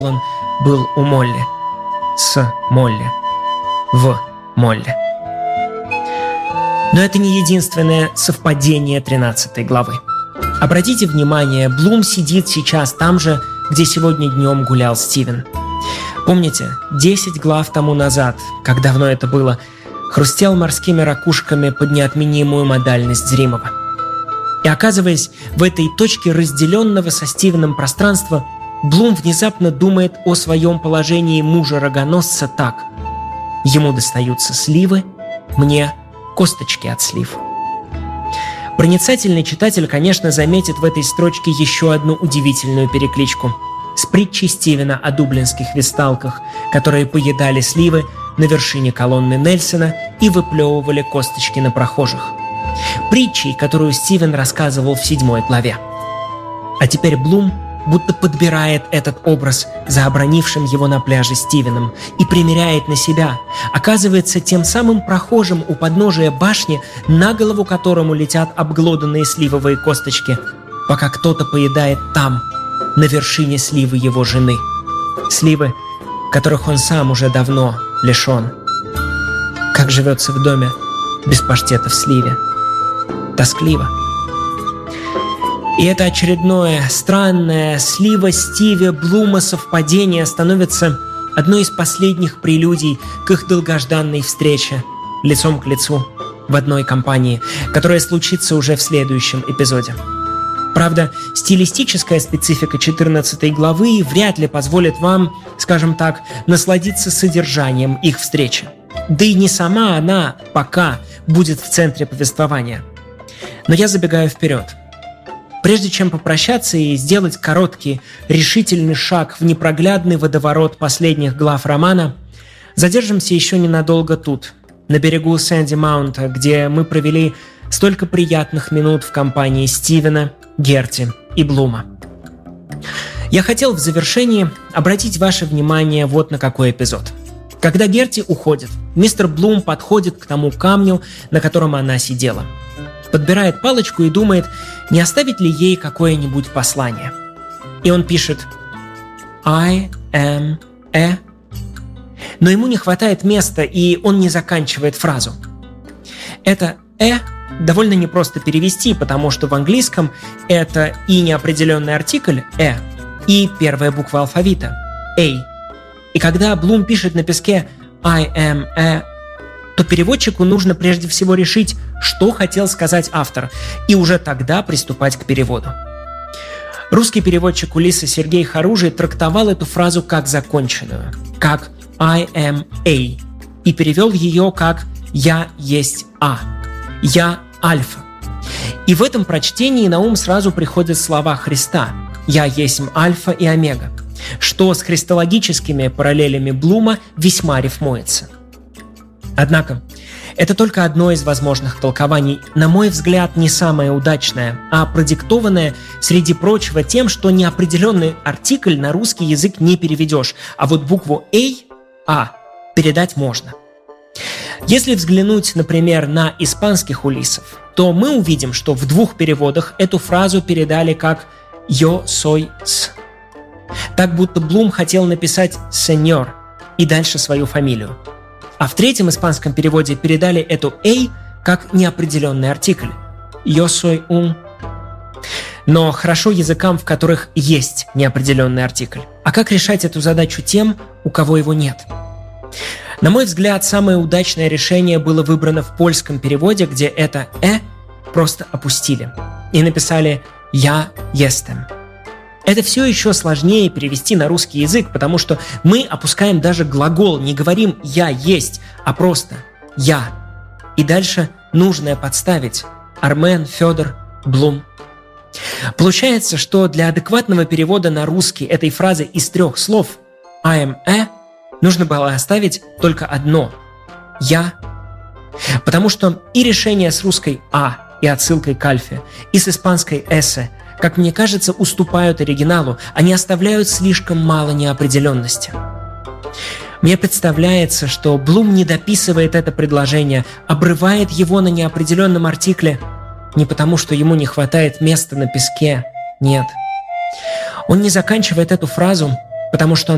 был у Молли. С Молли. В Молли. Но это не единственное совпадение 13 главы. Обратите внимание, Блум сидит сейчас там же, где сегодня днем гулял Стивен. Помните, 10 глав тому назад, как давно это было, хрустел морскими ракушками под неотменимую модальность зримого. И оказываясь в этой точке разделенного со Стивеном пространства, Блум внезапно думает о своем положении мужа-рогоносца так: ему достаются сливы, мне косточки от слив. Проницательный читатель, конечно, заметит в этой строчке еще одну удивительную перекличку с притчей Стивена о дублинских весталках, которые поедали сливы на вершине колонны Нельсона и выплевывали косточки на прохожих. Притчей, которую Стивен рассказывал в 7 главе. А теперь Блум будто подбирает этот образ за обронившим его на пляже Стивеном и примеряет на себя, оказывается тем самым прохожим у подножия башни, на голову которому летят обглоданные сливовые косточки, пока кто-то поедает там, на вершине сливы его жены. Сливы, которых он сам уже давно лишен. Как живется в доме без паштета в сливе? Тоскливо. И это очередное странное слива Стиве Блума совпадение становится одной из последних прелюдий к их долгожданной встрече лицом к лицу в одной компании, которая случится уже в следующем эпизоде. Правда, стилистическая специфика 14 главы вряд ли позволит вам, скажем так, насладиться содержанием их встречи. Да и не сама она пока будет в центре повествования. Но я забегаю вперед. Прежде чем попрощаться и сделать короткий, решительный шаг в непроглядный водоворот последних глав романа, задержимся еще ненадолго тут, на берегу Сэнди-Маунта, где мы провели столько приятных минут в компании Стивена, Герти и Блума. Я хотел в завершении обратить ваше внимание вот на какой эпизод. Когда Герти уходит, мистер Блум подходит к тому камню, на котором она сидела. Подбирает палочку и думает, не оставить ли ей какое-нибудь послание. И он пишет «I am a...» Но ему не хватает места, и он не заканчивает фразу. Это «э» довольно непросто перевести, потому что в английском это и неопределенный артикль «э», и первая буква алфавита «a». И когда Блум пишет на песке «I am a...», то переводчику нужно прежде всего решить, что хотел сказать автор, и уже тогда приступать к переводу. Русский переводчик Улисса Сергей Харужий трактовал эту фразу как законченную, как «I am a», и перевел ее как «Я есть А», «Я Альфа». И в этом прочтении на ум сразу приходят слова Христа «Я есть Альфа и Омега», что с христологическими параллелями Блума весьма рифмуется. Однако, это только одно из возможных толкований, на мой взгляд, не самое удачное, а продиктованное, среди прочего, тем, что неопределенный артикль на русский язык не переведешь, а вот букву «а» передать можно. Если взглянуть, например, на испанских улисов, то мы увидим, что в 2 переводах эту фразу передали как «yo soy s». Так будто Блум хотел написать «сеньор» и дальше свою фамилию. А в 3 испанском переводе передали эту «эй» как неопределенный артикль «yo soy un». Но хорошо языкам, в которых есть неопределенный артикль. А как решать эту задачу тем, у кого его нет? На мой взгляд, самое удачное решение было выбрано в польском переводе, где это просто опустили и написали «я jestem». Это все еще сложнее перевести на русский язык, потому что мы опускаем даже глагол, не говорим «я есть», а просто «я». И дальше нужное подставить Армен, Федор, Блум. Получается, что для адекватного перевода на русский этой фразы из 3 слов «I am a» нужно было оставить только одно «я». Потому что и решение с русской «а» и отсылкой к альфе, и с испанской «эсе», как мне кажется, уступают оригиналу, они оставляют слишком мало неопределенности. Мне представляется, что Блум не дописывает это предложение, обрывает его на неопределенном артикле не потому, что ему не хватает места на песке, нет. Он не заканчивает эту фразу, потому что